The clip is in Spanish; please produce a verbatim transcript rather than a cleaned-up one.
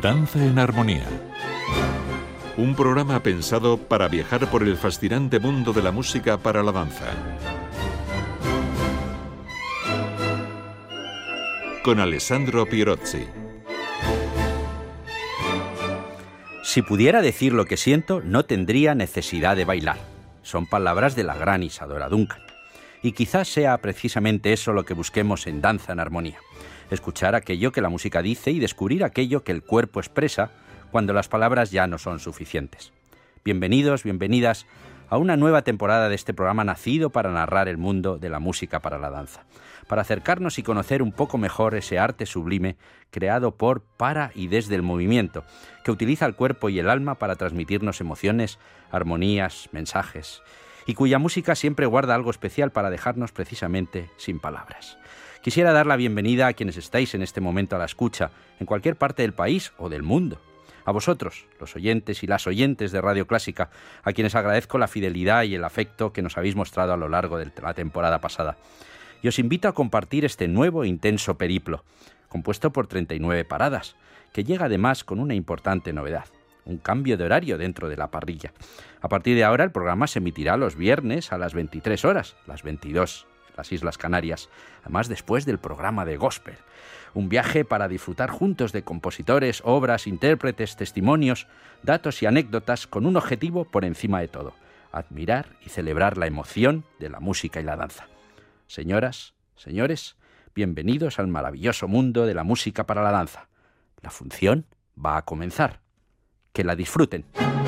Danza en Armonía. Un programa pensado para viajar por el fascinante mundo de la música para la danza. Con Alessandro Pierozzi. Si pudiera decir lo que siento, no tendría necesidad de bailar. Son palabras de la gran Isadora Duncan. Y quizás sea precisamente eso lo que busquemos en Danza en Armonía. Escuchar aquello que la música dice y descubrir aquello que el cuerpo expresa cuando las palabras ya no son suficientes. Bienvenidos, bienvenidas a una nueva temporada de este programa nacido para narrar el mundo de la música para la danza, para acercarnos y conocer un poco mejor ese arte sublime creado por, para y desde el movimiento, que utiliza el cuerpo y el alma para transmitirnos emociones, armonías, mensajes, y cuya música siempre guarda algo especial para dejarnos precisamente sin palabras. Quisiera dar la bienvenida a quienes estáis en este momento a la escucha, en cualquier parte del país o del mundo. A vosotros, los oyentes y las oyentes de Radio Clásica, a quienes agradezco la fidelidad y el afecto que nos habéis mostrado a lo largo de la temporada pasada. Y os invito a compartir este nuevo e intenso periplo, compuesto por treinta y nueve paradas, que llega además con una importante novedad, un cambio de horario dentro de la parrilla. A partir de ahora el programa se emitirá los viernes a las veintitrés horas, las veintidós, las Islas Canarias, además después del programa de Gospel. Un viaje para disfrutar juntos de compositores, obras, intérpretes, testimonios, datos y anécdotas con un objetivo por encima de todo: admirar y celebrar la emoción de la música y la danza. Señoras, señores, bienvenidos al maravilloso mundo de la música para la danza. La función va a comenzar. Que la disfruten.